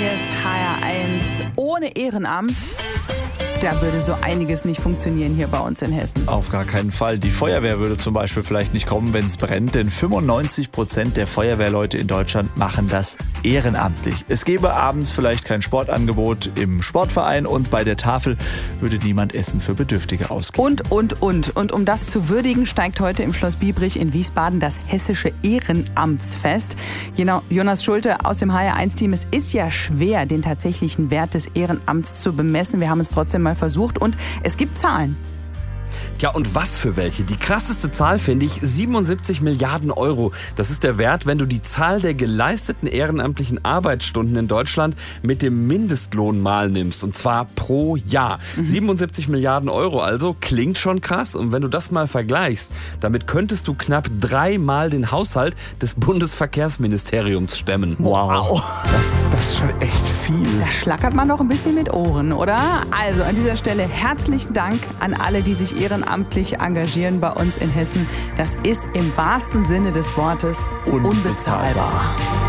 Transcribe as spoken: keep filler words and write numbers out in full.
ist H R eins. Ohne Ehrenamt, da würde so einiges nicht funktionieren hier bei uns in Hessen. Auf gar keinen Fall. Die Feuerwehr würde zum Beispiel vielleicht nicht kommen, wenn es brennt, denn fünfundneunzig Prozent der Feuerwehrleute in Deutschland machen das ehrenamtlich. Es gäbe abends vielleicht kein Sportangebot im Sportverein und bei der Tafel würde niemand Essen für Bedürftige ausgeben. Und, und, und. Und um das zu würdigen, steigt heute im Schloss Biebrich in Wiesbaden das Hessische Ehrenamtsfest. Genau, Jonas Schulte aus dem H R eins Team. Es ist ja schwer, den tatsächlichen Wert des Ehrenamts zu bemessen. Wir haben es trotzdem mal versucht und es gibt Zahlen. Ja, und was für welche? Die krasseste Zahl finde ich siebenundsiebzig Milliarden Euro. Das ist der Wert, wenn du die Zahl der geleisteten ehrenamtlichen Arbeitsstunden in Deutschland mit dem Mindestlohn mal nimmst. Und zwar pro Jahr. Mhm. siebenundsiebzig Milliarden Euro also, klingt schon krass. Und wenn du das mal vergleichst, damit könntest du knapp dreimal den Haushalt des Bundesverkehrsministeriums stemmen. Wow, das, das ist schon echt viel. Da schlackert man doch ein bisschen mit Ohren, oder? Also an dieser Stelle herzlichen Dank an alle, die sich ehrenamtlich engagieren bei uns in Hessen. Das ist im wahrsten Sinne des Wortes unbezahlbar. unbezahlbar.